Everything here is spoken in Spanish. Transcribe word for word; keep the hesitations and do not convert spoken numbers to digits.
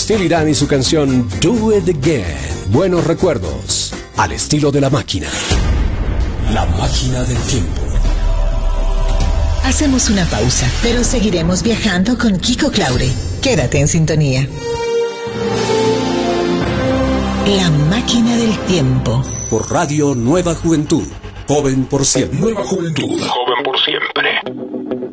Steely Dan y su canción Do It Again. Buenos recuerdos, al estilo de La Máquina. La Máquina del Tiempo. Hacemos una pausa, pero seguiremos viajando con Kiko Claure. Quédate en sintonía. La Máquina del Tiempo. Por Radio Nueva Juventud. Joven por siempre. Nueva Juventud. Joven por siempre.